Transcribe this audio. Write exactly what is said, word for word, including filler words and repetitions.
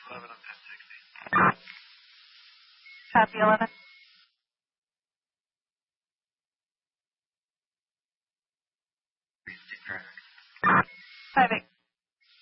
eleven on ten sixty. Copy eleven. Reach track. Five eight.